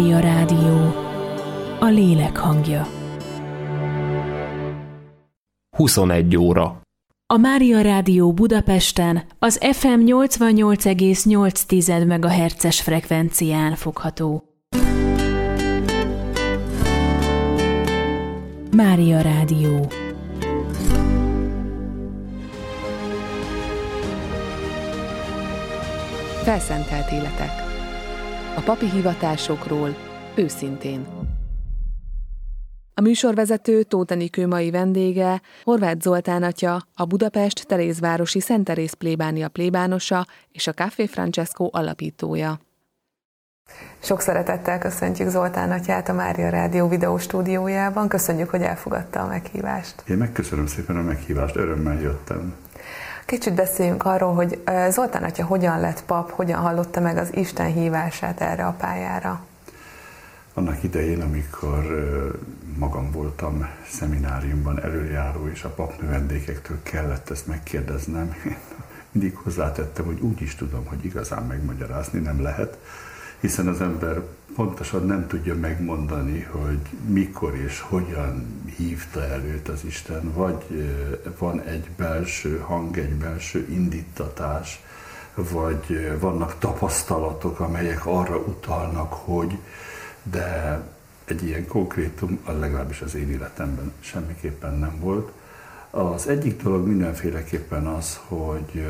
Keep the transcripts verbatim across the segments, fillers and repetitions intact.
A rádió, a lélek hangja. huszonegy óra. A Mária Rádió Budapesten az ef em nyolcvannyolc egész nyolc megahertzes frekvencián fogható. Mária Rádió. Felszentelt életek. A papi hivatásokról őszintén. A műsorvezető Tóth Enikő mai vendége Horváth Zoltán atya, a Budapest Terézvárosi Szent Teréz plébánia plébánosa és a Café Francesco alapítója. Sok szeretettel köszöntjük Zoltán atyát a Mária Rádió videóstúdiójában. Köszönjük, hogy elfogadta a meghívást. Én megköszönöm szépen a meghívást, örömmel jöttem. Kicsit beszéljünk arról, hogy Zoltán atya hogyan lett pap, hogyan hallotta meg az Isten hívását erre a pályára. Annak idején, amikor magam voltam szemináriumban előjáró, és a papnövendékektől kellett ezt megkérdeznem, én mindig hozzátettem, hogy úgy is tudom, hogy igazán megmagyarázni nem lehet, hiszen az ember pontosan nem tudja megmondani, hogy mikor és hogyan hívta előtt az Isten, vagy van egy belső hang, egy belső indítatás, vagy vannak tapasztalatok, amelyek arra utalnak, hogy, de egy ilyen konkrétum, az legalábbis az én életemben semmiképpen nem volt. Az egyik dolog mindenféleképpen az, hogy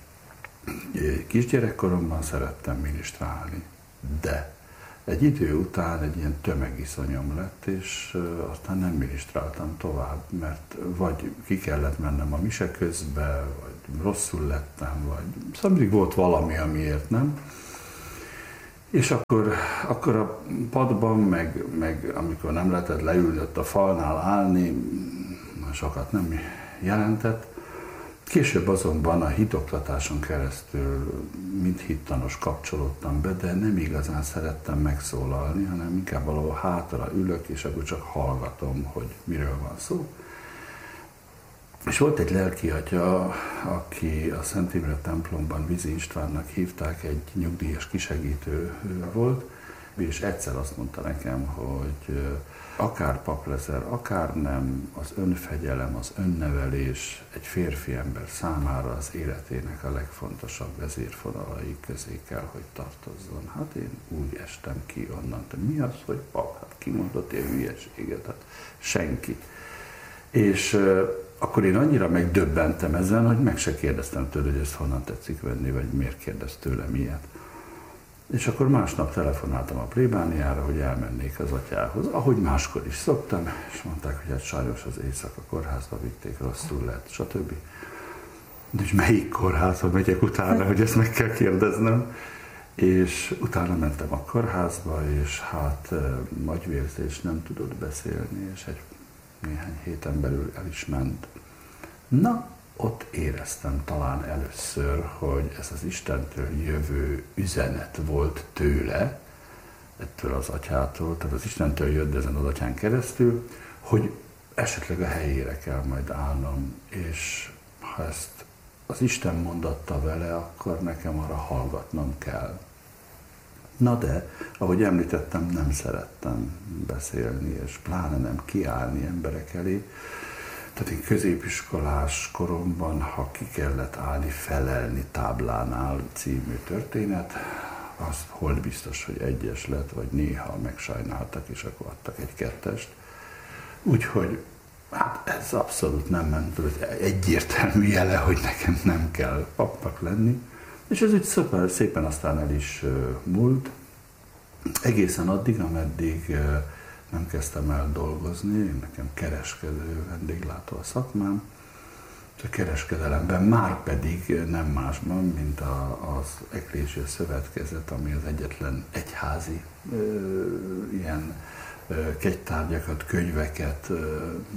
kisgyerekkoromban szerettem minisztrálni, de egy idő után egy ilyen tömegiszonyom lett, és aztán nem minisztráltam tovább, mert vagy ki kellett mennem a mise közbe, vagy rosszul lettem, vagy szóval mindig volt valami, amiért nem. És akkor, akkor a padban, meg, meg amikor nem lehetett leülni ott a falnál állni, sokat nem jelentett. Később azonban a hitoktatáson keresztül mint hittanos kapcsolódtam be, de nem igazán szerettem megszólalni, hanem inkább valahol hátra ülök, és akkor csak hallgatom, hogy miről van szó. És volt egy lelkiatya, aki a Szent Imre templomban Vizi Istvánnak hívták, egy nyugdíjas kisegítő volt, és egyszer azt mondta nekem, hogy akár pap leszel, akár nem, az önfegyelem, az önnevelés egy férfi ember számára az életének a legfontosabb vezérfonalai közé kell, hogy tartozzon. Hát én úgy estem ki onnan, de mi az, hogy pap? Hát ki mondott ilyen hülyeséget? Hát senki. És uh, akkor én annyira megdöbbentem ezen, hogy meg se kérdeztem tőle, hogy ezt honnan tetszik venni, vagy miért kérdez tőlem ilyet. És akkor másnap telefonáltam a plébániára, hogy elmennék az atyához, ahogy máskor is szoktam, és mondták, hogy hát sajnos az éjszaka kórházba vitték, rosszul lett, stb. De és melyik kórházba megyek utána, hogy ezt meg kell kérdeznem. És utána mentem a kórházba, és hát agyvérzés, nem tudott beszélni, és egy néhány héten belül el is ment. Na, ott éreztem talán először, hogy ez az Istentől jövő üzenet volt tőle, ettől az atyától, tehát az Istentől jött ezen az atyán keresztül, hogy esetleg a helyére kell majd állnom, és ha ezt az Isten mondatta vele, akkor nekem arra hallgatnom kell. Na de, ahogy említettem, nem szerettem beszélni, és pláne nem kiállni emberek elé. Tehát én középiskolás koromban, ha ki kellett állni, felelni táblánál című történet, az hol biztos, hogy egyes lett, vagy néha megsajnáltak, és akkor adtak egy kettest. Úgyhogy hát ez abszolút nem ment, egyértelmű jele, hogy nekem nem kell papnak lenni. És ez úgy szépen, szépen aztán el is uh, múlt, egészen addig, ameddig uh, nem kezdtem el dolgozni, én nekem kereskedő, vendéglátó a szakmám, és a kereskedelemben már pedig nem másban, mint a, az Ekklésia Szövetkezet, ami az egyetlen egyházi uh, ilyen uh, kegytárgyakat, könyveket, uh,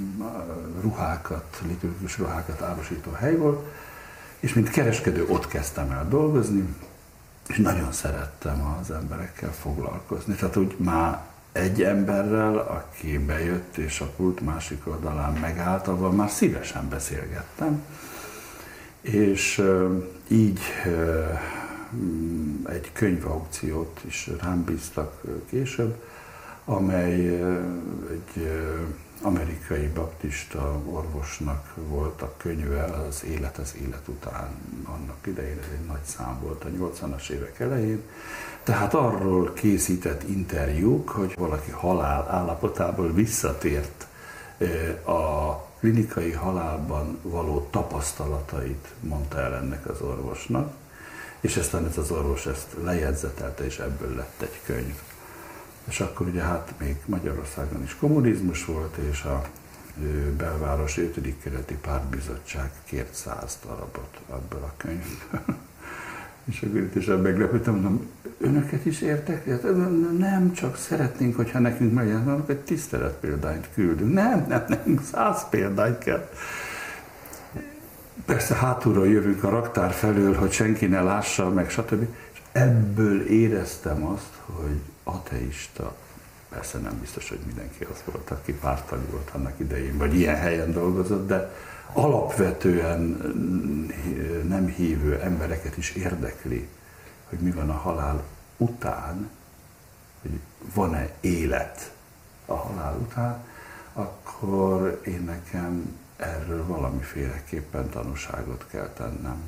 ruhákat, liturgikus ruhákat árusító hely volt, és mint kereskedő ott kezdtem el dolgozni, és nagyon szerettem az emberekkel foglalkozni. Tehát úgy már egy emberrel, aki bejött és a pult másik oldalán megállt, avval már szívesen beszélgettem. És így egy könyvaukciót is rám bíztak később, amely egy amerikai baptista orvosnak volt a könyve, az Élet az élet után. Annak idején ez egy nagy szám volt a nyolcvanas évek elején. Tehát arról készített interjúk, hogy valaki halál állapotából visszatért a klinikai halálban való tapasztalatait mondta el ennek az orvosnak, és aztán ez az orvos ezt lejegyzetelte, és ebből lett egy könyv. És akkor ugye hát még Magyarországon is kommunizmus volt, és a belváros ötödik kerületi pártbizottság kért száz darabot ebből a könyvből. És akkor itt is meglepődtem, mondom, önöket is értek? Nem, csak szeretnénk, hogyha nekünk megjelennek, egy tiszteletpéldányt küldünk. Nem, nem, nem, száz példányt kell. Persze hátulról jövünk a raktár felől, hogy senki ne lássa, meg stb. És ebből éreztem azt, hogy ateista, persze nem biztos, hogy mindenki az volt, aki párttag volt annak idején, vagy ilyen helyen dolgozott, de alapvetően nem hívő embereket is érdekli, hogy mi van a halál után, hogy van-e élet a halál után, akkor én nekem erről valamiféleképpen tanúságot kell tennem.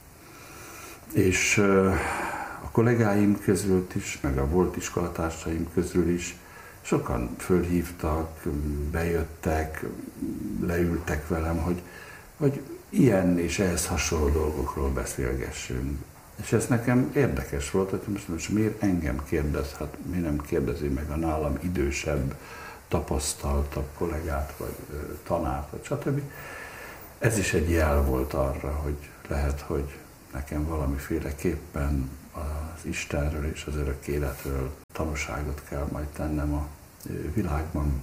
És a kollégáim között is, meg a volt iskolatársaim közül is sokan fölhívtak, bejöttek, leültek velem, hogy, hogy ilyen és ehhez hasonló dolgokról beszélgessünk. És ez nekem érdekes volt, hogy most, most miért engem kérdez, hát miért nem kérdezi meg a nálam idősebb, tapasztaltabb kollégát, vagy tanárt, vagy stb. Ez is egy jel volt arra, hogy lehet, hogy nekem valamiféleképpen az Istenről és az örök életről tanúságot kell majd tennem a világban.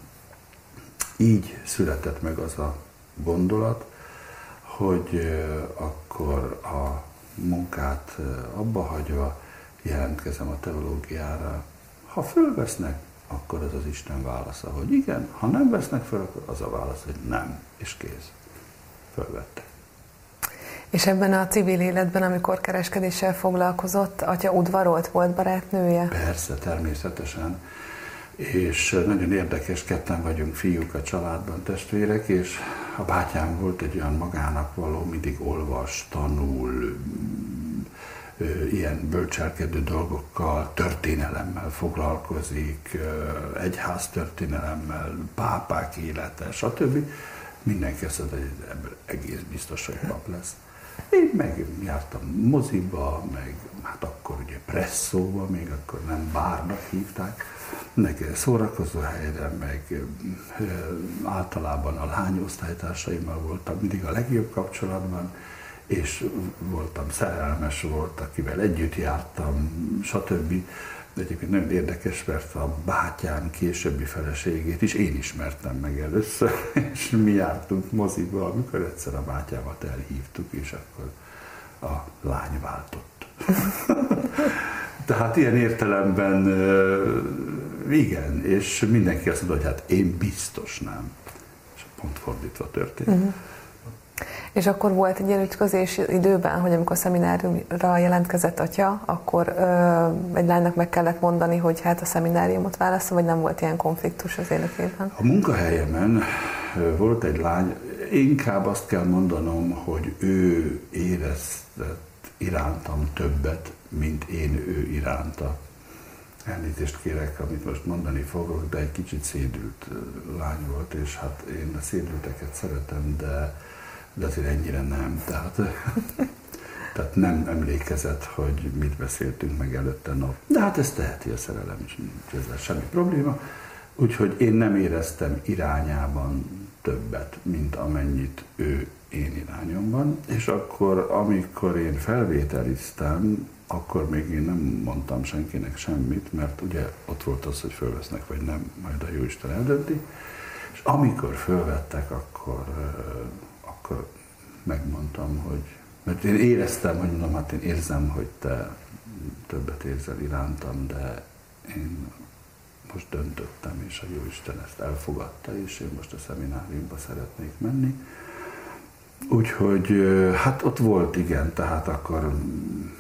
Így született meg az a gondolat, hogy akkor a munkát abba hagyva jelentkezem a teológiára. Ha fölvesznek, akkor ez az Isten válasza, hogy igen, ha nem vesznek föl, akkor az a válasz, hogy nem, és kész. Fölvettek. És ebben a civil életben, amikor kereskedéssel foglalkozott, atya udvarolt, volt barátnője? Persze, természetesen. És nagyon érdekes, ketten vagyunk fiúk a családban, testvérek, és a bátyám volt egy olyan magának való, mindig olvas, tanul, ilyen bölcselkedő dolgokkal, történelemmel foglalkozik, egyház történelemmel, pápák élete, stb. Mindenki azt mondta, hogy ebből egész biztos, hogy pap lesz. Én meg jártam moziba, meg hát akkor ugye presszóba, még akkor nem bárnak hívták, meg szórakozó helyre, meg általában a lányosztálytársaimmal voltam mindig a legjobb kapcsolatban, és voltam szerelmes volt, akivel együtt jártam, stb. De egyébként nagyon érdekes, mert a bátyám későbbi feleségét is én ismertem meg először, és mi jártunk moziba, amikor egyszer a bátyámat elhívtuk, és akkor a lány váltott. Tehát ilyen értelemben igen, és mindenki azt mondta, hogy hát én biztos nem. És pont fordítva történt. Uh-huh. És akkor volt egy ilyen ütközés időben, hogy amikor szemináriumra jelentkezett atya, akkor ö, egy lánynak meg kellett mondani, hogy hát a szemináriumot válaszol, vagy nem volt ilyen konfliktus az életében? A munkahelyemen volt egy lány, inkább azt kell mondanom, hogy ő érezett irántam többet, mint én ő iránta. Elnézést kérek, amit most mondani fogok, de egy kicsit szédült lány volt, és hát én a szédülteket szeretem, de de azért ennyire nem. Tehát, tehát nem emlékezett, hogy mit beszéltünk meg előtte nap. De hát ez teheti a szerelem is, ezzel semmi probléma. Úgyhogy én nem éreztem irányában többet, mint amennyit ő én irányomban. És akkor, amikor én felvételiztem, akkor még én nem mondtam senkinek semmit, mert ugye ott volt az, hogy fölvesznek, vagy nem, majd a Jóisten eldönti. És amikor fölvettek, akkor akkor megmondtam, hogy, mert én éreztem, hogy mondom, hát én érzem, hogy te többet érzel irántam, de én most döntöttem, és a Jóisten ezt elfogadta, és én most a szemináriumba szeretnék menni. Úgyhogy hát ott volt igen, tehát akkor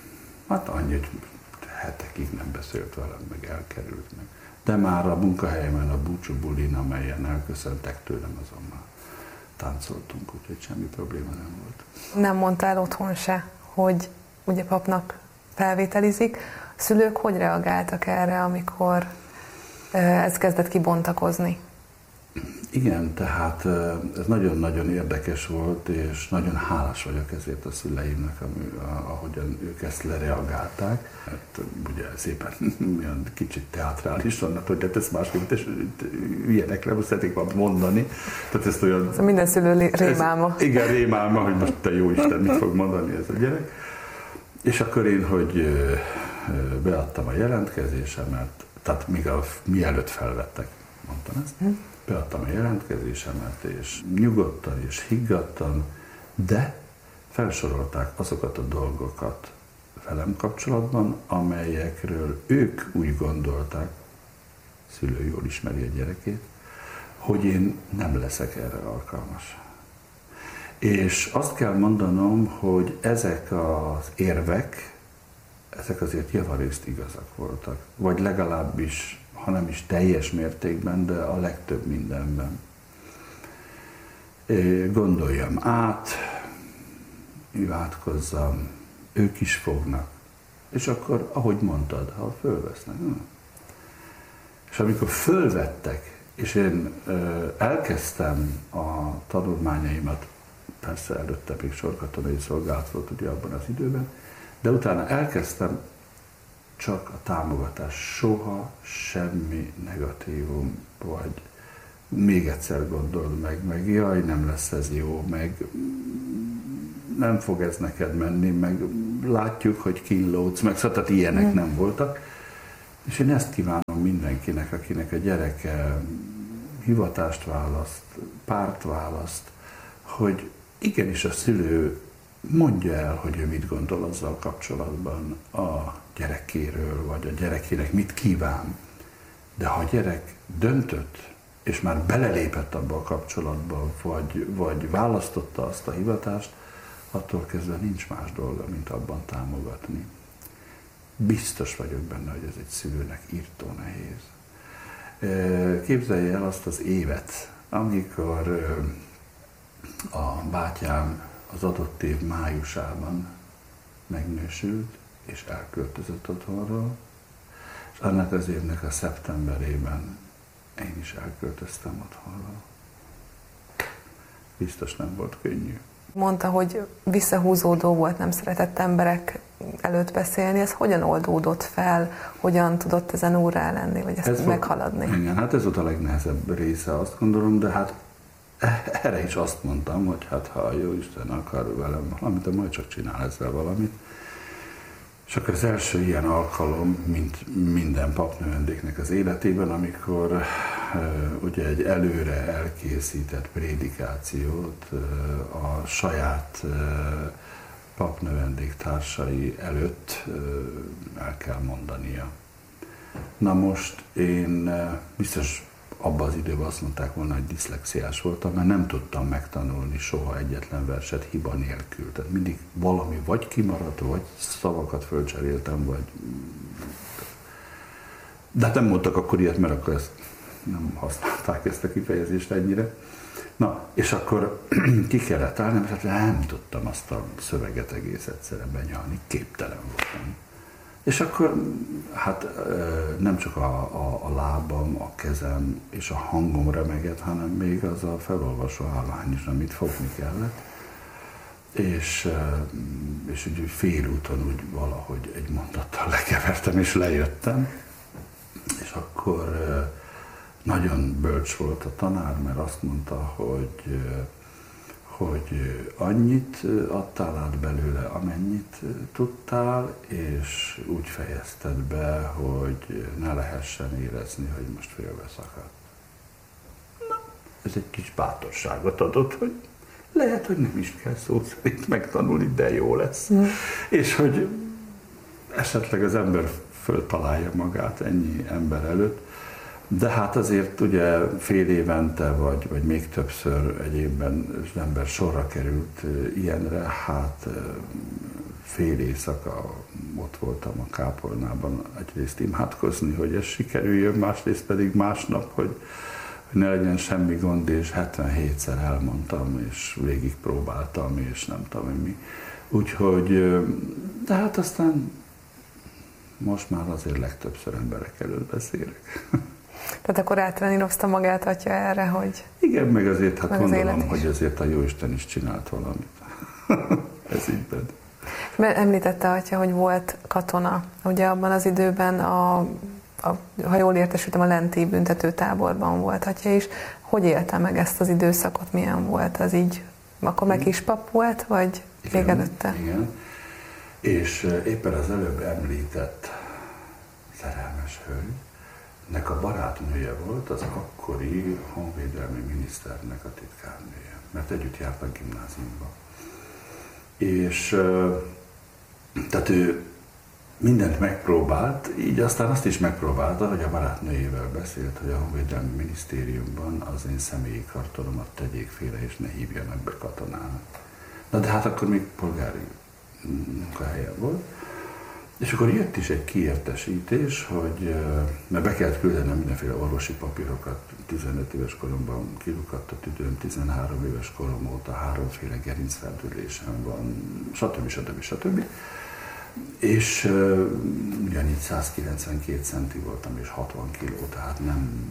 Hát annyi, hogy hetekig nem beszélt velem, meg elkerült meg. De már a munkahelyemen, a búcsú bulin, amelyen elköszöntek tőlem, azon már táncoltunk, úgyhogy semmi probléma nem volt. Nem mondtál otthon se, hogy ugye papnak felvételizik. A szülők hogy reagáltak erre, amikor ez kezdett kibontakozni? Igen, tehát ez nagyon-nagyon érdekes volt, és nagyon hálás vagyok ezért a szüleimnek, ahogyan ők ezt lereagálták. Hát ugye szépen olyan kicsit teátrálisan, hogy hát ez másképp, és ilyenekre most szeretnék valamit mondani. Tehát ezt olyan... Ez minden szülő rémálma. Ez, igen, rémálma, hogy most te jó Isten, mit fog mondani ez a gyerek. És akkor én, hogy beadtam a jelentkezésemet, tehát még a, mielőtt felvettek, mondtam ezt, hm. beadtam a jelentkezésemet, és nyugodtan és higgadtan, de felsorolták azokat a dolgokat velem kapcsolatban, amelyekről ők úgy gondolták, szülő jól ismeri a gyerekét, hogy én nem leszek erre alkalmas. És azt kell mondanom, hogy ezek az érvek, ezek azért javarészt igazak voltak, vagy legalábbis, ha nem is teljes mértékben, de a legtöbb mindenben. Gondoljam át, imádkozzam, ők is fognak. És akkor, ahogy mondtad, ha fölvesznek. Hm. És amikor fölvettek, és én elkezdtem a tanulmányaimat, persze előtte még sorkatonai szolgálat volt ugye abban az időben, de utána elkezdtem csak a támogatás, soha semmi negatívum, vagy még egyszer gondold meg, meg jaj, nem lesz ez jó, meg nem fog ez neked menni, meg látjuk, hogy kínlódsz, meg szóval tehát ilyenek mm. nem voltak. És én ezt kívánom mindenkinek, akinek a gyereke hivatást választ, párt választ, hogy igenis a szülő mondja el, hogy ő mit gondol azzal kapcsolatban a gyerekéről, vagy a gyerekének mit kíván. De ha a gyerek döntött, és már belelépett abba a kapcsolatba, vagy, vagy választotta azt a hivatást, attól kezdve nincs más dolga, mint abban támogatni. Biztos vagyok benne, hogy ez egy szülőnek írtó nehéz. Képzelje el azt az évet, amikor a bátyám az adott év májusában megnősült, és elköltözött otthonról, és annak az évnek a szeptemberében én is elköltöztem otthonról. Biztos nem volt könnyű. Mondta, hogy visszahúzódó volt, nem szeretett emberek előtt beszélni. Ez hogyan oldódott fel? Hogyan tudott ezen órá lenni, vagy ezt ez meghaladni? Volt, igen, hát ez volt a legnehezebb része, azt gondolom, de hát erre is azt mondtam, hogy hát ha a Jóisten akar velem valamit, majd csak csinál ezzel valamit. És akkor az első ilyen alkalom, mint minden papnövendéknek az életében, amikor uh, ugye egy előre elkészített prédikációt uh, a saját uh, papnövendék társai előtt uh, el kell mondania. Na most én uh, biztos abban az időben azt mondták volna, hogy diszlexiás voltam, mert nem tudtam megtanulni soha egyetlen verset hiba nélkül. Tehát mindig valami vagy kimaradt, vagy szavakat fölcseréltem, vagy... De hát nem mondtak akkor ilyet, mert akkor ezt nem használták ezt a kifejezést ennyire. Na, és akkor ki kellett állni, mert nem tudtam azt a szöveget egész egyszerűen benyalni, képtelen voltam. És akkor hát nem csak a, a, a lábam, a kezem és a hangom remegett, hanem még az a felolvasó állvány is, amit fogni kellett. És, és úgy félúton úgy valahogy egy mondattal lekevertem és lejöttem. És akkor nagyon bölcs volt a tanár, mert azt mondta, hogy hogy annyit adtál át belőle, amennyit tudtál, és úgy fejezted be, hogy ne lehessen érezni, hogy most félbe szakadt. Na, ez egy kis bátorságot adott, hogy lehet, hogy nem is kell szó szerint megtanulni, de jó lesz. Mm. És hogy esetleg az ember föltalálja magát ennyi ember előtt, de hát azért ugye fél évente, vagy, vagy még többször egy évben az ember sorra került ilyenre, hát fél éjszaka ott voltam a kápolnában egyrészt imádkozni, hogy ez sikerüljön, másrészt pedig másnap, hogy ne legyen semmi gond, és hetvenhétszer elmondtam, és végig próbáltam, és nem tudom mi. Úgyhogy, de hát aztán most már azért legtöbbször emberek előtt beszélek. Tehát akkor átrenírozta magát atya erre, hogy... Igen, meg azért, hát meg gondolom, az hogy azért a Jóisten is csinált valamit. Ez ígyben. Mert említette atya, hogy volt katona. Ugye abban az időben, a, a, ha jól értesültem, a lenti büntetőtáborban volt atya is. Hogy élte meg ezt az időszakot? Milyen volt az így? Akkor meg is pap volt, vagy igen, még előtte? Igen. És éppen az előbb említett szerelmes hölgynek a barátnője volt az akkori honvédelmi miniszternek a titkárnője, mert együtt jártak gimnáziumba. És tehát ő mindent megpróbált, így aztán azt is megpróbálta, hogy a barátnőjével beszélt, hogy a honvédelmi minisztériumban az én személyi kartonomat tegyék félre, és ne hívjanak be katonának. Na de hát akkor még polgári munkahelyen volt. És akkor jött is egy kiértesítés, hogy, mert be kellett küldenem mindenféle orvosi papírokat, tizenöt éves koromban kirukadt a tüdőm, tizenhárom éves korom óta háromféle gerincfeldülésem van, stb. stb. stb. És uh, ugyanígy száz kilencvenkét centi voltam, és hatvan kiló, tehát nem...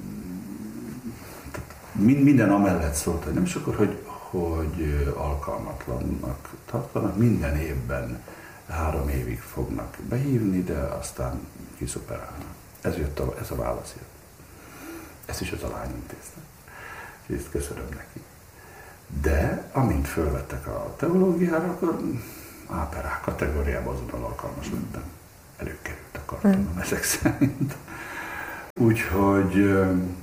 Tehát minden amellett szólt, hogy nem is akkor, hogy, hogy alkalmatlannak tartanak, minden évben három évig fognak behívni, de aztán kiszuperálnak. Ez jött a, ez a válasz jött. Ezt is az a lány intézte. És ezt köszönöm neki. De amint fölvettek a teológiára, akkor á per á kategóriában azonnal alkalmas lettem. Előkerült a kartonom mm. ezek szerint. Úgyhogy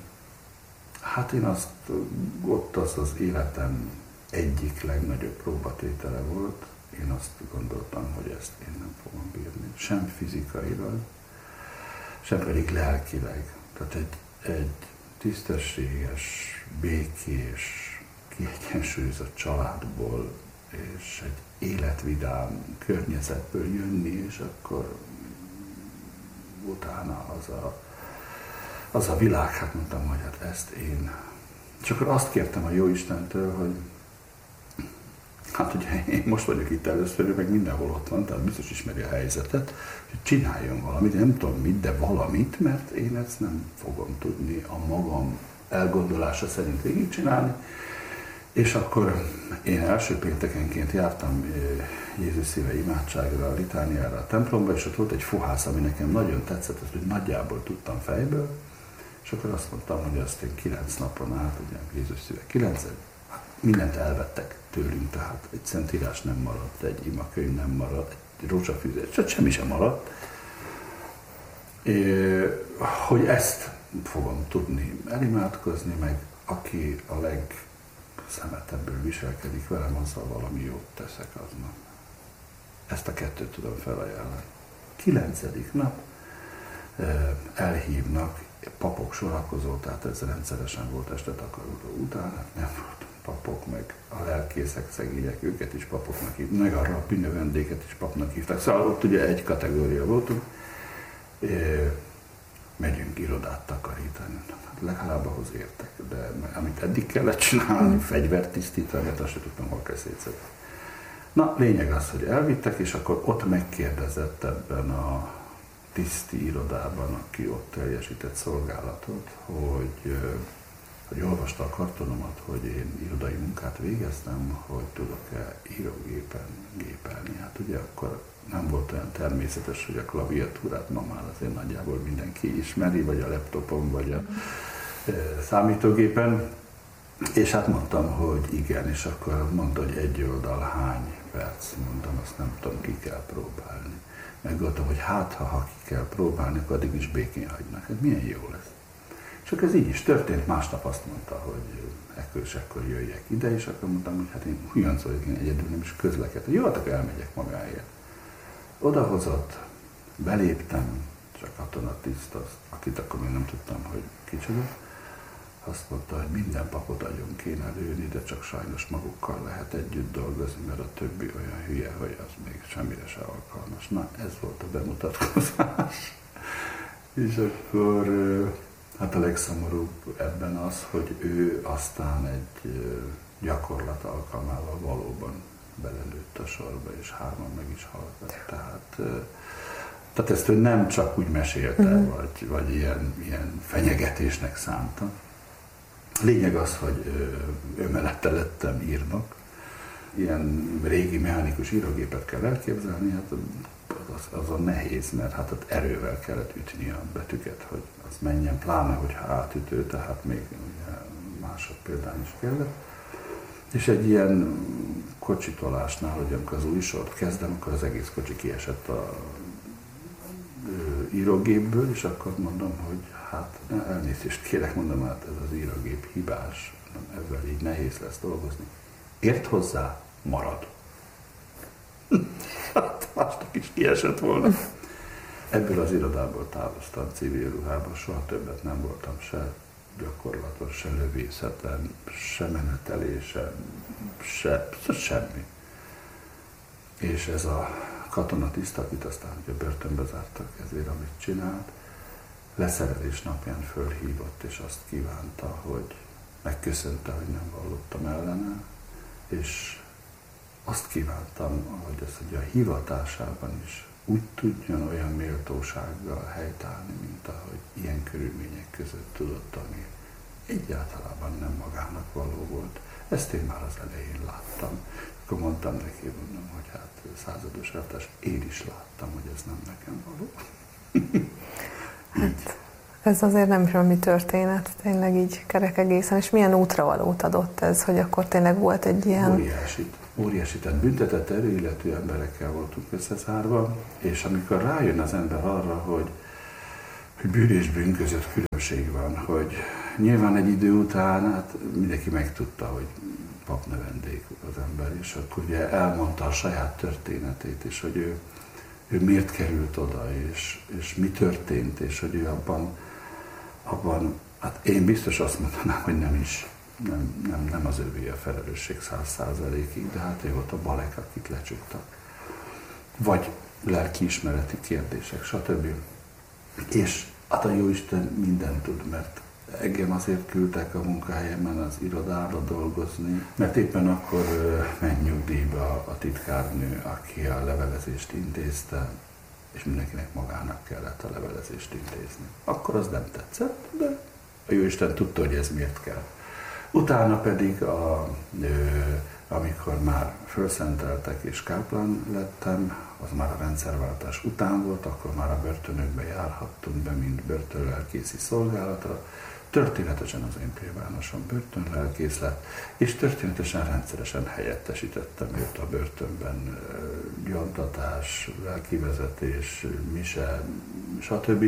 hát én azt, ott az az életem egyik legnagyobb próbatétele volt. Én azt gondoltam, hogy ezt én nem fogom bírni. Sem fizikailag, sem pedig lelkileg. Tehát egy, egy tisztességes, békés, kiegyensúlyozott családból és egy életvidám környezetből jönni, és akkor utána az a, az a világ, hát mondtam, hogy hát ezt én. És akkor azt kértem a Jóistentől, hogy hát ugye én most vagyok itt először, meg mindenhol ott van, tehát biztos ismeri a helyzetet, hogy csináljon valamit, nem tudom mit, de valamit, mert én ezt nem fogom tudni a magam elgondolása szerint végigcsinálni. És akkor én első péntekenként jártam Jézus szíve imádságra, a litániára, a templomba, és ott volt egy fohász, ami nekem nagyon tetszett, azt, hogy nagyjából tudtam fejből, és akkor azt mondtam, hogy azt én kilenc napon át, ugye Jézus szíve kilenc, hát mindent elvettek tőlünk, tehát egy szentírás nem maradt, egy imakönyv nem maradt, egy rózsafűzet, semmi sem maradt. É, hogy ezt fogom tudni elimádkozni, meg aki a legszemettebből viselkedik velem, azzal valami jót teszek aznap. Ezt a kettőt tudom felajánlani. Kilencedik nap elhívnak, papok sorakozó, tehát ez rendszeresen volt este takaródó után, nem volt papok, meg a lelkészek, szegények, őket is papoknak hívták, meg a rabbi növendéket is papnak hívták. Szóval ott ugye egy kategória voltunk, megyünk irodát takarítani. Hát legalább ahhoz értek, de amit eddig kellett csinálni, mm. fegyvert tisztítani, hát azt sem tudtam, hol kell szétszedni. Na, lényeg az, hogy elvittek, és akkor ott megkérdezett ebben a tiszti irodában, aki ott teljesített szolgálatot, hogy, hogy olvasta a kartonomat, hogy én irodai munkát végeztem, hogy tudok-e írógépen gépelni. Hát ugye akkor nem volt olyan természetes, hogy a klaviatúrát ma már azért nagyjából mindenki ismeri, vagy a laptopon, vagy a e, számítógépen. És hát mondtam, hogy igen, és akkor mondta, hogy egy oldal hány perc, mondtam, azt nem tudom, ki kell próbálni. Meggondoltam, hogy hát, ha, ha ki kell próbálni, akkor addig is békén hagynak. Hát milyen jó lesz. És akkor ez így is történt, másnap azt mondta, hogy ekkor és ekkor jöjjek ide, és akkor mondtam, hogy hát én ugyanaz vagyok, én egyedül nem is közlekedem. Jó, hát akkor elmegyek magáért. Odahozott, beléptem, csak katonatiszt, akit akkor még nem tudtam, hogy kicsoda, azt mondta, hogy minden papot agyon kéne lőni, de csak sajnos magukkal lehet együtt dolgozni, mert a többi olyan hülye, hogy az még semmire se alkalmas. Na, ez volt a bemutatkozás. És akkor hát a legszomorúbb ebben az, hogy ő aztán egy gyakorlat alkalmával valóban belelőtt a sorba, és hárman meg is haltak. Tehát, tehát ezt ő nem csak úgy mesélte, uh-huh. vagy, vagy ilyen, ilyen fenyegetésnek szánta. Lényeg az, hogy ő mellette lettem írnok. Ilyen régi mechanikus írógépet kell elképzelni, hát az, azon nehéz, mert hát ott erővel kellett ütni a betűket, hogy az menjen, pláne, hogyha átütő, tehát még ugye, másodpéldány is kellett. És egy ilyen kocsitolásnál, hogy amikor az új sort kezdem, akkor az egész kocsi kiesett a írógépből, és akkor mondom, hogy hát elnézést kérek, mondom, hát ez az írógép hibás, ezzel így nehéz lesz dolgozni. Ért hozzá, marad. Hát másnak is kiesett volna. Ebből az irodából távoztam civil ruhában, soha többet nem voltam se gyakorlatos, se lövészeten, se menetelésen, se, semmi. És ez a katonatiszt, akit aztán ugye börtönbe zártak ezért, amit csinált, leszerelés napján fölhívott, és azt kívánta, hogy megköszönte, hogy nem vallottam ellene, és azt kívántam, hogy ez ugye a hivatásában is úgy tudjon olyan méltósággal helytállni, mint ahogy ilyen körülmények között tudott, ami egyáltalán nem magának való volt. Ezt én már az elején láttam. Akkor mondtam neki, mondom, hogy hát százados elvtárs, én is láttam, hogy ez nem nekem való. Hát, ez azért nem semmi történet, tényleg így kerek egészen. És milyen útravalót adott ez, hogy akkor tényleg volt egy ilyen... Óriásit. Óriási, tehát büntetett erőillető emberekkel voltunk összezárva, és amikor rájön az ember arra, hogy, hogy bűn és bűn között különbség van, hogy nyilván egy idő után hát mindenki megtudta, hogy papnövendék az ember, és akkor ugye elmondta a saját történetét, és hogy ő, ő miért került oda, és, és mi történt, és hogy ő abban, abban, hát én biztos azt mondanám, hogy nem is. Nem, nem, nem az övé a felelősség száz százalékig, de hát ő volt a balek, akit lecsuktak. Vagy lelkiismereti kérdések, stb. És hát a Jóisten mindent tud, mert engem azért küldtek a munkahelyemen az irodára dolgozni, mert éppen akkor ment nyugdíjba a titkárnő, aki a levelezést intézte, és mindenkinek magának kellett a levelezést intézni. Akkor az nem tetszett, de a Jóisten tudta, hogy ez miért kell. Utána pedig, a, ö, amikor már felszenteltek és káplán lettem, az már a rendszerváltás után volt, akkor már a börtönökbe járhattunk be, mint börtönlelkészi szolgálatra. Történetesen az én plébánosom börtönlelkész lett, és történetesen rendszeresen helyettesítettem őt a börtönben, gyóntatás, lelkivezetés, mise, stb.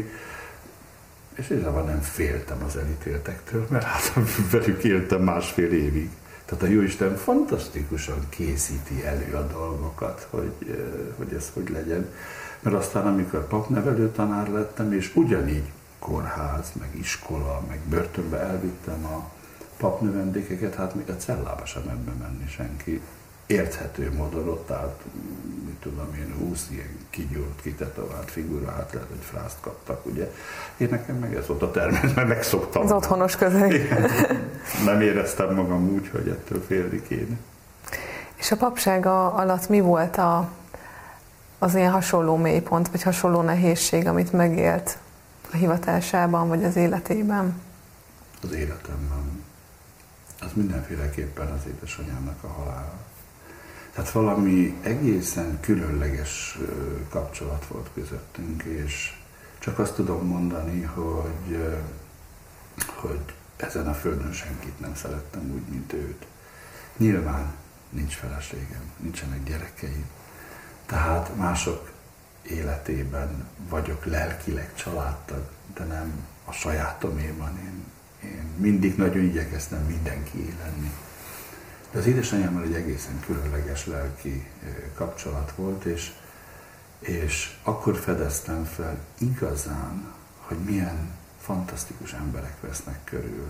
És igazából nem féltem az elítéltektől, mert hát velük éltem másfél évig. Tehát a Jóisten fantasztikusan készíti elő a dolgokat, hogy, hogy ez hogy legyen. Mert aztán, amikor papnevelő tanár lettem, és ugyanígy kórház, meg iskola, meg börtönbe elvittem a papnövendékeket, hát még a cellába sem ebbe menni senki. Érthető módon ott állt, mit tudom én, húsz ilyen kigyúrt, kitetovált figura, hát lehet, hogy frászt kaptak, ugye. Én nekem meg ez volt a természet, mert megszoktam. Az otthonos közeg. Nem éreztem magam úgy, hogy ettől félni kéne. És a papsága alatt mi volt a, az ilyen hasonló mélypont, vagy hasonló nehézség, amit megélt a hivatásában, vagy az életében? Az életemben. Az mindenféleképpen az édesanyámnak a halála. Tehát valami egészen különleges kapcsolat volt közöttünk, és csak azt tudom mondani, hogy, hogy ezen a földön senkit nem szerettem úgy, mint őt. Nyilván nincs feleségem, nincsenek gyerekeim, tehát mások életében vagyok lelkileg családtag, de nem a sajátoméban. Én, én mindig nagyon igyekeztem mindenkié lenni. De az édesanyámmal egy egészen különleges lelki kapcsolat volt, és, és akkor fedeztem fel igazán, hogy milyen fantasztikus emberek vesznek körül.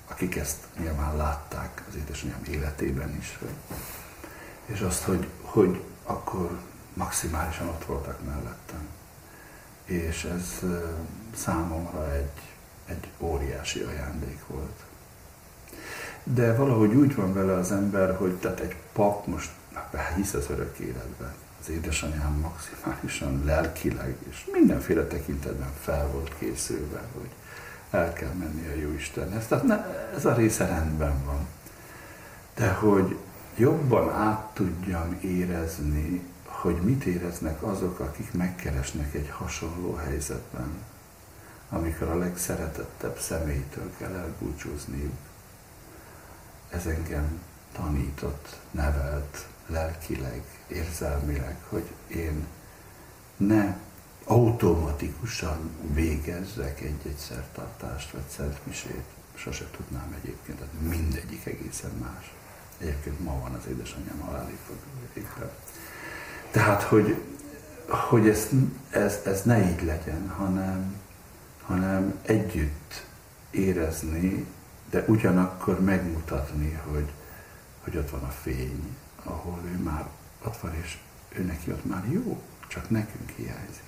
akik ezt nyilván látták az édesanyám életében is, és azt, hogy, hogy akkor maximálisan ott voltak mellettem. És ez számomra egy, egy óriási ajándék volt. De valahogy úgy van vele az ember, hogy tehát egy pap most hisz az örök életben. Az édesanyám maximálisan lelkileg és mindenféle tekintetben fel volt készülve, hogy el kell menni a Jóistenhez. Tehát ne, ez a része rendben van. De hogy jobban át tudjam érezni, hogy mit éreznek azok, akik megkeresnek egy hasonló helyzetben, amikor a legszeretettebb személytől kell elbúcsúzniuk. Ez engem tanított, nevelt lelkileg, érzelmileg, hogy én ne automatikusan végezzek egy-egy szertartást vagy szentmisét. Sose tudnám egyébként, tehát mindegyik egészen más. Egyébként ma van az édesanyám halálévfordulójában. Tehát, hogy, hogy ez, ez, ez ne így legyen, hanem, hanem együtt érezni, de ugyanakkor megmutatni, hogy, hogy ott van a fény, ahol ő már ott van, és ő neki ott már jó, csak nekünk hiányzik.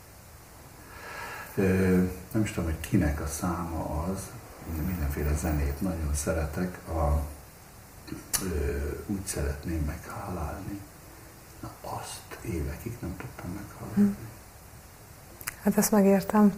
Nem is tudom, hogy kinek a száma az, mindenféle zenét nagyon szeretek, a, úgy szeretném meghalálni. Na azt évekig nem tudtam meghallgatni. Hát ezt megértem.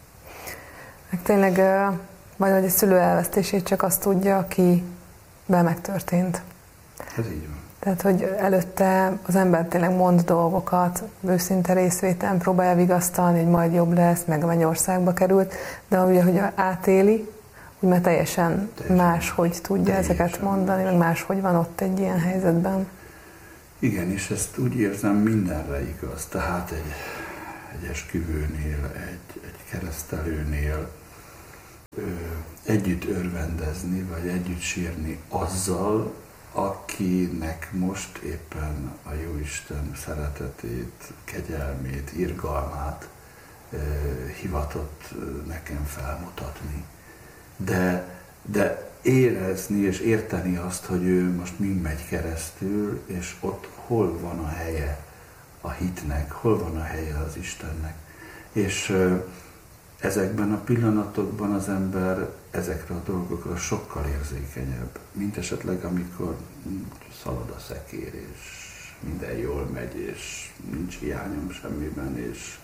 Meg tényleg valahogy egy szülő elvesztését csak azt tudja, akiben megtörtént. Ez így van. Tehát, hogy előtte az ember tényleg mond dolgokat, őszinte részvételen próbálja vigasztalni, hogy majd jobb lesz, meg a mennyországba került, de ugye, hogy átéli, úgy már teljesen, teljesen máshogy tudja teljesen ezeket mondani, meg máshogy van ott egy ilyen helyzetben. Igen, és ezt úgy érzem mindenre igaz. Tehát egy, egy esküvőnél, egy, egy keresztelőnél ö, együtt örvendezni, vagy együtt sírni azzal, akinek most éppen a Jóisten szeretetét, kegyelmét, irgalmát ö, hivatott nekem felmutatni. De, de érezni és érteni azt, hogy ő most mind megy keresztül, és ott hol van a helye a hitnek, hol van a helye az Istennek. És ö, ezekben a pillanatokban az ember ezekre a dolgokra sokkal érzékenyebb, mint esetleg amikor szalad a szekér, és minden jól megy, és nincs hiányom semmiben, és,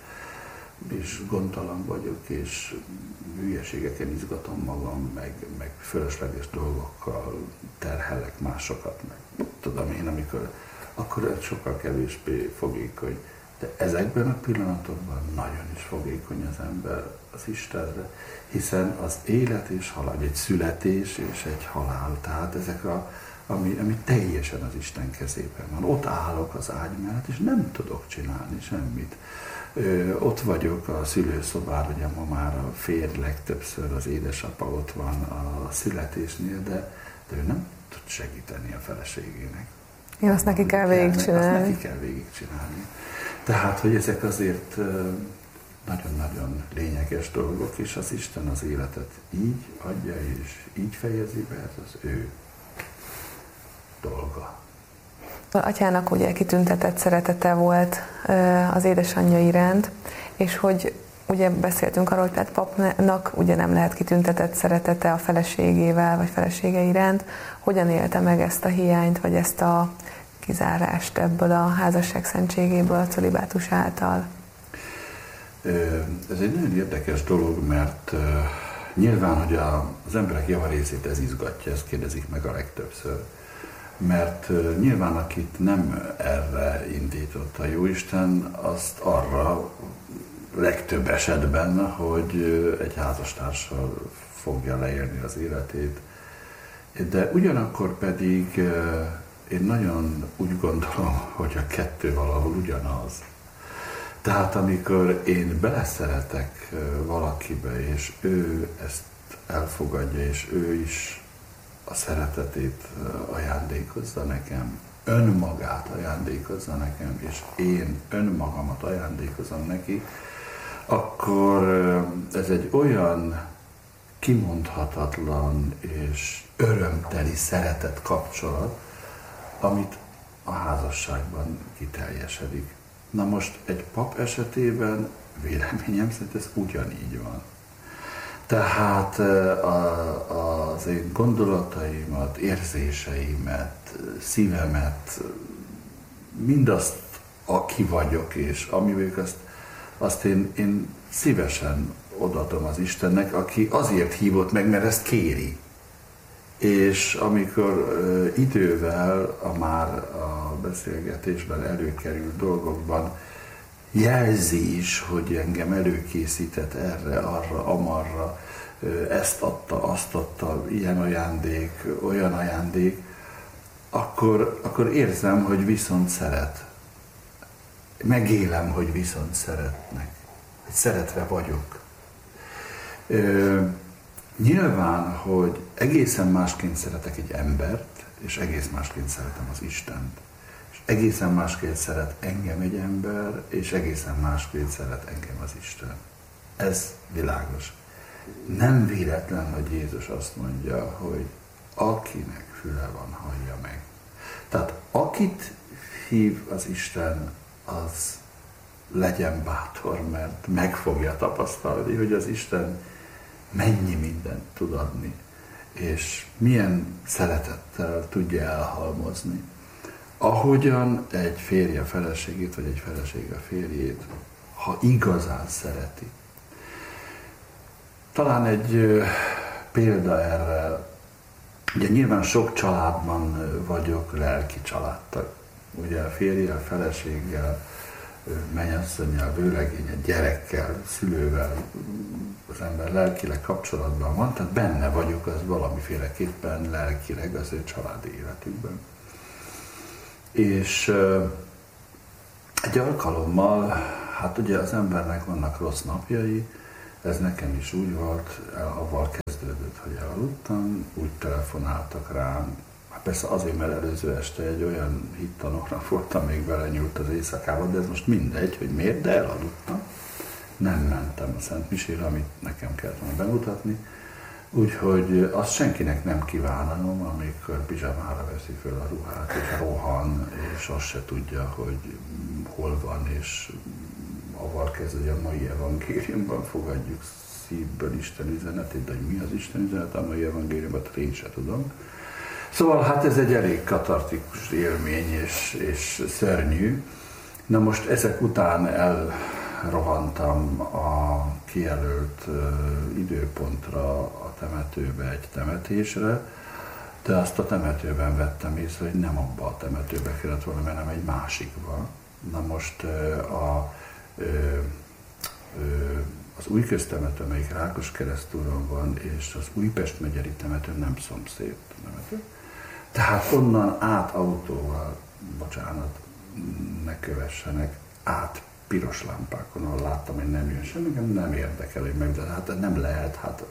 és gondtalan vagyok, és hülyeségeken izgatom magam, meg, meg fölösleges dolgokkal terhelek másokat, meg tudom én, amikor, akkor ez sokkal kevésbé fogékony. De ezekben a pillanatokban nagyon is fogékony az ember az Istenre, hiszen az élet és halál, egy születés és egy halál, tehát ezek a, ami, ami teljesen az Isten kezében van. Ott állok az ágy mellett, és nem tudok csinálni semmit. Ö, ott vagyok a szülőszobában, ugye ma már a férj legtöbbször, az édesapa ott van a születésnél, de, de ő nem tud segíteni a feleségének. Én azt neki kell végigcsinálni. Azt neki kell végigcsinálni. Tehát, hogy ezek azért nagyon-nagyon lényeges dolgok, és az Isten az életet így adja, és így fejezi be, ez az ő dolga. Az atyának ugye kitüntetett szeretete volt az édesanyja iránt, és hogy ugye beszéltünk arról, hogy tehát papnak ugye nem lehet kitüntetett szeretete a feleségével, vagy felesége iránt. Hogyan élte meg ezt a hiányt, vagy ezt a kizárást ebből a házasság szentségéből a cölibátus által? Ez egy nagyon érdekes dolog, mert nyilván, hogy az emberek javarészét ez izgatja, ezt kérdezik meg a legtöbbször. Mert nyilván, akit nem erre indított a Jóisten, azt arra legtöbb esetben, hogy egy házastársal fogja leélni az életét. De ugyanakkor pedig én nagyon úgy gondolom, hogy a kettő valahol ugyanaz. Tehát amikor én beleszeretek valakibe, és ő ezt elfogadja, és ő is a szeretetét ajándékozza nekem, önmagát ajándékozza nekem, és én önmagamat ajándékozom neki, akkor ez egy olyan kimondhatatlan és örömteli szeretet kapcsolat, amit a házasságban kiteljesedik. Na most egy pap esetében véleményem szerint ez ugyanígy van. Tehát a, az én gondolataimat, érzéseimet, szívemet, mindazt, aki vagyok, és ami vagyok, azt, azt én, én szívesen odaadom az Istennek, aki azért hívott meg, mert ezt kéri. És amikor uh, idővel a már a beszélgetésben előkerült dolgokban jelzi is, hogy engem előkészített erre, arra, amarra, uh, ezt adta, azt adta, ilyen ajándék, olyan ajándék, akkor, akkor érzem, hogy viszont szeret. Megélem, hogy viszont szeretnek. Hogy szeretve vagyok. Uh, Nyilván, hogy egészen másként szeretek egy embert, és egész másként szeretem az Istent. És egészen másként szeret engem egy ember, és egészen másként szeret engem az Isten. Ez világos. Nem véletlen, hogy Jézus azt mondja, hogy akinek füle van, hallja meg. Tehát akit hív az Isten, az legyen bátor, mert meg fogja tapasztalni, hogy az Isten mennyi mindent tud adni, és milyen szeretettel tudja elhalmozni. Ahogyan egy férje a feleségét, vagy egy feleség a férjét, ha igazán szereti. Talán egy ö, példa erre, ugye nyilván sok családban vagyok, lelki családtag. Ugye a férjel, feleséggel, mennyasszonnyal, vőlegényel, gyerekkel, szülővel az ember lelkileg kapcsolatban van, tehát benne vagyok az valamiféleképpen lelkileg az ő családi életükben. És egy alkalommal, hát ugye az embernek vannak rossz napjai, ez nekem is úgy volt, avval kezdődött, hogy elaludtam, úgy telefonáltak rám. Persze azért, mert előző este egy olyan hittanokra voltam, még belenyúlt az éjszakába, de ez most mindegy, hogy miért, de elaludtam. Nem mentem a Szent Misére, amit nekem kellett volna bemutatni. Úgyhogy azt senkinek nem kívánom, amikor pizsamára veszi föl a ruhát, és rohan, és azt se tudja, hogy hol van, és avval kezd, hogy a mai evangéliumban fogadjuk szívből Isten üzenetét, de hogy mi az Isten üzenet a mai evangéliumban, én se tudom. Szóval hát ez egy elég katartikus élmény és, és szörnyű. Na most ezek után elrohantam a kijelölt uh, időpontra a temetőbe, egy temetésre, de azt a temetőben vettem észre, hogy nem abba a temetőbe kellett volna, hanem egy másikba. Na most uh, a, uh, uh, az új köztemető, amelyik Rákoskeresztúron van, és az Újpest megyeri temető nem szomszéd temető. Tehát onnan át autóval, bocsánat, ne kövessenek, át piros lámpákon, ahol láttam, hogy nem jön semmi, nem érdekel, hogy meg, de hát nem lehet, hát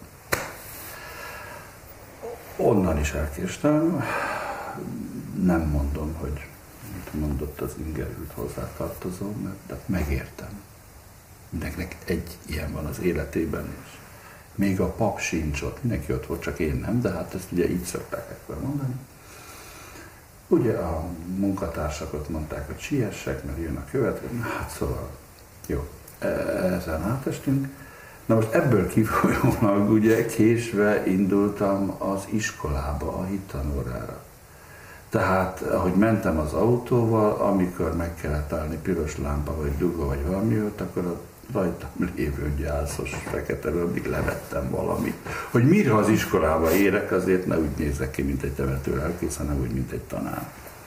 onnan is elkéstem, nem mondom, hogy mit mondott az ingerült hozzátartozó, mert de megértem. Mindenkinek egy ilyen van az életében is. Még a pap sincs ott, mindenki ott volt, csak én nem, de hát ezt ugye így szokták ekkor mondani. Ugye a munkatársak ott mondták, hogy siessek, mert jön a következő. Hát szóval, jó, ezen átestünk. Na most ebből kifolyólag ugye késve indultam az iskolába, a hittanórára. Tehát, ahogy mentem az autóval, amikor meg kellett állni piros lámpa, vagy dugó, vagy valami volt, akkor a rajtam lévő gyászos feketeből mindig levettem valamit. Hogy mire az iskolába érek, azért ne úgy nézzek ki, mint egy temető lelkész, hanem úgy, mint egy tanár.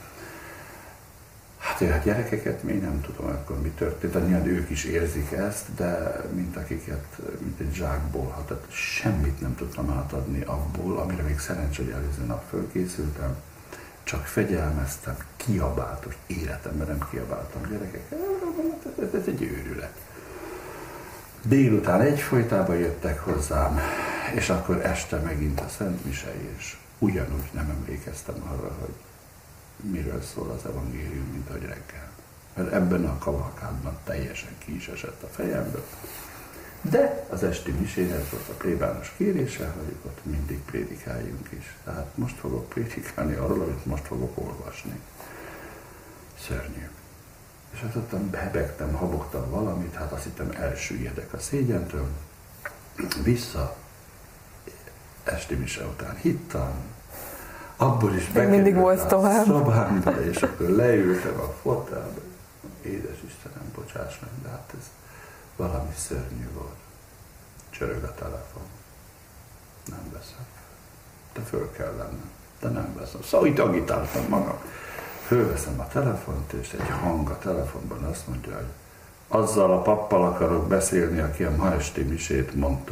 Hát én a gyerekeket még nem tudom, akkor mi történt. Tehát nyilván ők is érzik ezt, de mint akiket, mint egy zsákból, hát tehát semmit nem tudtam átadni abból, amire még szerencsé, hogy előző nap fölkészültem. Csak fegyelmeztem, kiabáltam, életemben nem kiabáltam gyerekek. Ez egy őrület. Délután egyfolytában jöttek hozzám, és akkor este megint a Szent Mise, és ugyanúgy nem emlékeztem arra, hogy miről szól az evangélium, mint ahogy reggel. Mert ebben a kavalkádban teljesen ki is esett a fejemből. De az esti misén ez volt a plébános kérése, hogy ott mindig prédikáljunk is. Tehát most fogok prédikálni arról, amit most fogok olvasni. Szörnyű. És hát ott hebegtem, habogtam valamit, hát azt hittem elsüllyedek a szégyentől. Vissza, esti mise után hittam, abból is bekerültem a szobámba, és akkor leültem a fotelbe. Édes Istenem, bocsáss meg, de hát ez valami szörnyű volt. Csörög a telefon. Nem veszem. De föl kell lennem. De nem veszem. Szóval itt agitáltam magam. Fölveszem a telefont, és egy hang a telefonban azt mondja, hogy azzal a pappal akarok beszélni, aki a ma esti misét mondta.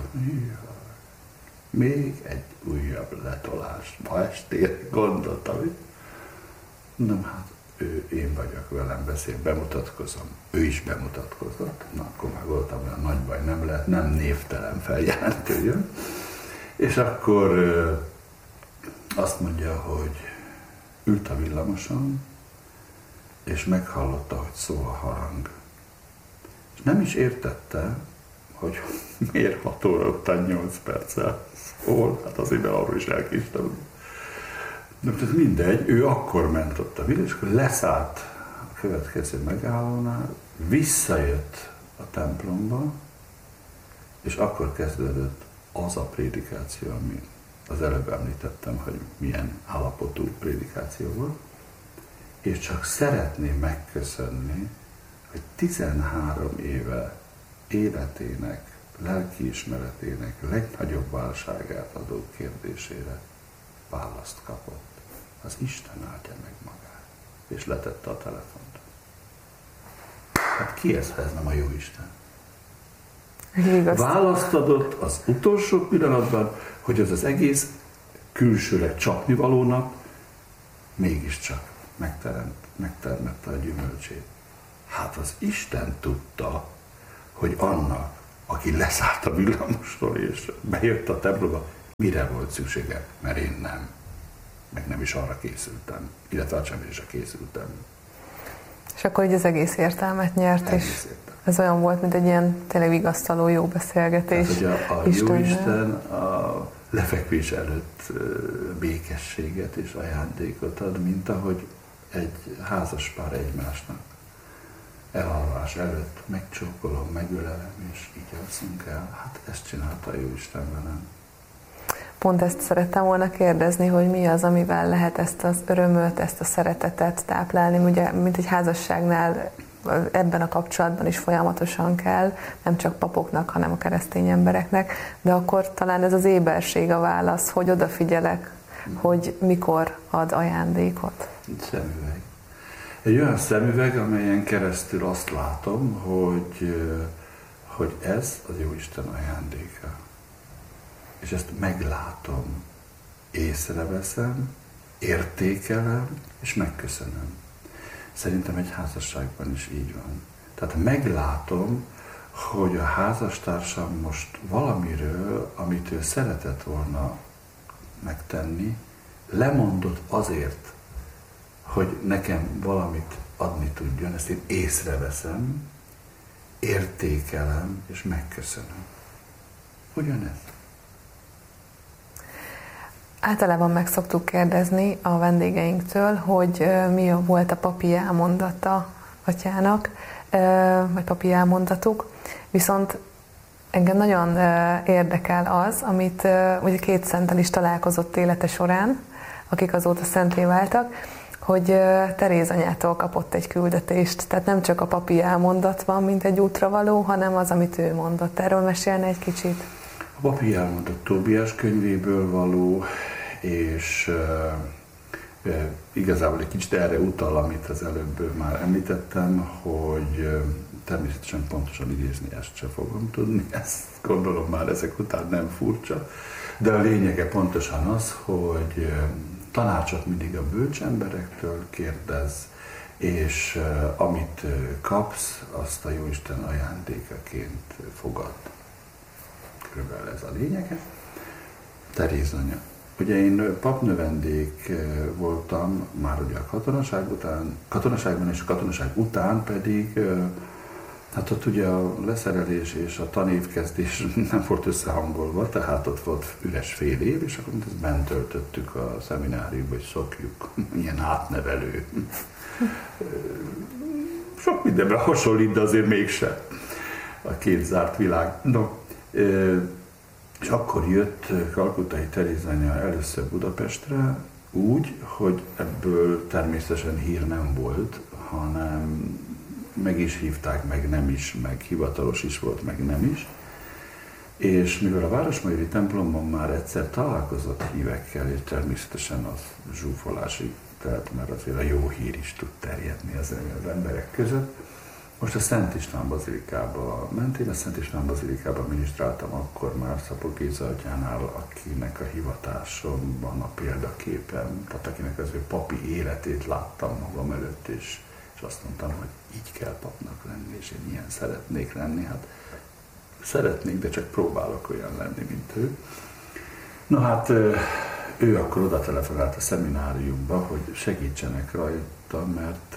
Még egy újabb letolás. Ma estére gondoltam, hogy nem, hát ő, én vagyok, velem beszél, bemutatkozom. Ő is bemutatkozott. Na, akkor már voltam olyan nagy baj, nem lehet, nem névtelen feljelentőjön. És akkor ö, azt mondja, hogy ült a villamoson, és meghallotta, hogy szól a harang. És nem is értette, hogy miért hat óra után nyolc perccel szól, hát azért arról is elkéstem. De tehát mindegy, ő akkor ment ott a villamos, és akkor leszállt a következő megállónál, visszajött a templomba, és akkor kezdődött az a prédikáció, ami az előbb említettem, hogy milyen állapotú prédikáció volt, és csak szeretném megköszönni, hogy tizenhárom éve életének, lelkiismeretének legnagyobb válságát adó kérdésére választ kapott. Az Isten áldja meg magát. És letette a telefont. Hát ki ez, ha ez nem a jó Isten? Választ adott az utolsó pillanatban, hogy az az egész külsőleg csapnivalónak mégiscsak megteremt, megtermette a gyümölcsét. Hát az Isten tudta, hogy annak, aki leszállt a villamosról és bejött a templomba, mire volt szüksége, mert én nem. Meg nem is arra készültem, illetve a semmisre készültem. És akkor így az egész értelmet nyert, egész és értelmet. Ez olyan volt, mint egy ilyen tényleg vigasztaló jó beszélgetés. Tehát, hogy a, a jó Isten a lefekvés előtt békességet és ajándékot ad, mint ahogy egy házaspár egymásnak elalvás előtt megcsókolom, megölelem, és így alszunk el. Hát ezt csinálta a jó Isten velem. Pont ezt szerettem volna kérdezni, hogy mi az, amivel lehet ezt az örömöt, ezt a szeretetet táplálni. Ugye, mint egy házasságnál ebben a kapcsolatban is folyamatosan kell, nem csak papoknak, hanem a keresztény embereknek, de akkor talán ez az éberség a válasz, hogy odafigyelek, hogy mikor ad ajándékot. Szemüveg. Egy olyan szemüveg, amelyen keresztül azt látom, hogy, hogy ez az Jóisten ajándéka. És ezt meglátom, észreveszem, értékelem, és megköszönöm. Szerintem egy házasságban is így van. Tehát meglátom, hogy a házastársam most valamiről, amit ő szeretett volna megtenni, lemondott azért, hogy nekem valamit adni tudjon, ezt én észreveszem, értékelem, és megköszönöm. Ugyanez. Általában meg szoktuk kérdezni a vendégeinktől, hogy mi volt a papi elmondata atyának, vagy papi elmondatuk, viszont engem nagyon érdekel az, amit ugye két szenttel is találkozott élete során, akik azóta szenté váltak, hogy Teréz anyától kapott egy küldetést. Tehát nem csak a papi elmondat van, mint egy útravaló, hanem az, amit ő mondott. Erről mesélne egy kicsit? A papi elmondat Tóbiás könyvéből való, és uh, uh, igazából egy kicsit erre utal, amit az előbb már említettem, hogy uh, természetesen pontosan idézni ezt sem fogom tudni, ezt gondolom már ezek után nem furcsa, de a lényege pontosan az, hogy uh, tanácsot mindig a bölcs emberektől kérdez, és uh, amit uh, kapsz, azt a Jóisten ajándékaként fogad. Körülbelül ez a lényege. Teréz anya. Ugye én papnövendék voltam már ugye a katonaság után, katonaságban és a katonaság után pedig Hát ott ugye a leszerelés és a tanévkezdés nem volt összehangolva, tehát ott volt üres fél év, és akkor ezt bent töltöttük a szemináriumba, hogy szokjuk, ilyen átnevelő. Sok mindenben hasonlít, de azért mégsem. A két zárt világ. No, és akkor jött Kalkuttai Terézanya először Budapestre, úgy, hogy ebből természetesen hír nem volt, hanem meg is hívták, meg nem is, meg hivatalos is volt, meg nem is. És mivel a Városmajori templomban már egyszer találkozott hívekkel, és természetesen az zsúfolásig, tehát mert azért a jó hír is tud terjedni az, az emberek között. Most a Szent István bazilikába ment, én a Szent István bazilikába minisztráltam akkor már Szapok Géza atyánál, akinek a hivatásomban a példaképen, tehát akinek az ő papi életét láttam magam előtt, és, és azt mondtam, hogy így kell papnak lenni, és én ilyen szeretnék lenni. Hát szeretnék, de csak próbálok olyan lenni, mint ő. Na hát ő akkor oda telefonált a szemináriumba, hogy segítsenek rajta, mert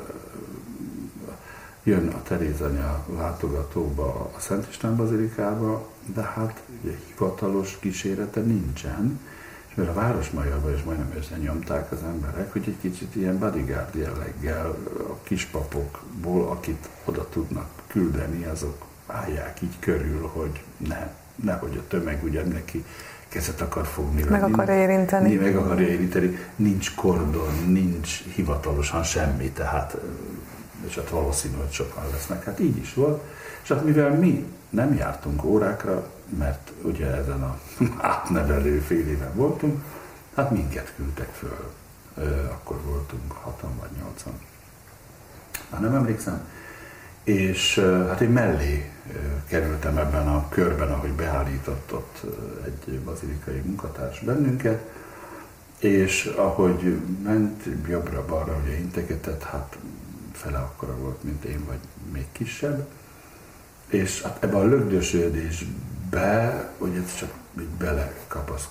jön a Terézanya látogatóba a Szent István bazilikába, de hát ugye hivatalos kísérete nincsen, és mert a Városmajorban is majdnem összenyomták az emberek, hogy egy kicsit ilyen bodyguard jelleggel a kispapokból, akit oda tudnak küldeni, azok állják így körül, hogy ne, nehogy a tömeg ugye neki kezet akar fogni. Meg akarja érinteni. Meg akarja érinteni. Nincs kordon, nincs hivatalosan semmi, tehát és hát valószínű, hogy sokan lesznek. Hát így is volt. És hát mivel mi nem jártunk órákra, mert ugye ezen a átnevelő fél éven voltunk, hát minket küldtek föl. Akkor voltunk hatan vagy nyolcan. Már nem emlékszem. És hát én mellé kerültem ebben a körben, ahogy beállított ott egy bazilikai munkatárs bennünket, és ahogy ment jobbra-balra, ugye integetett, hát fele akkora volt, mint én, vagy még kisebb, és hát ebben a lögdösödésbe, hogy ez csak így belekapaszkodott